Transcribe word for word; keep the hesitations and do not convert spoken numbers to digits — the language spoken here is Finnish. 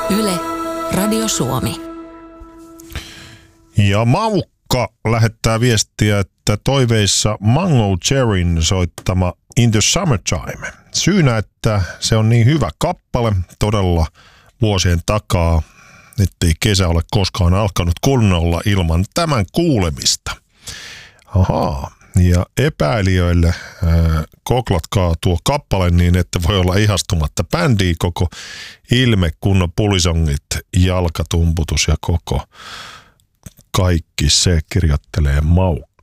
Yle, Radio Suomi. Ja Maukka lähettää viestiä, että toiveissa Mango Cherryn soittama In the Summertime. Syynä, että se on niin hyvä kappale todella vuosien takaa, ettei kesä ole koskaan alkanut kunnolla ilman tämän kuulemista. Ahaa. Ja epäilijöille äh, koklatkaa tuo kappale niin, että voi olla ihastumatta bändiä koko ilme, kunnon pulisongit, jalkatumputus ja koko kaikki se kirjoittelee Maukka.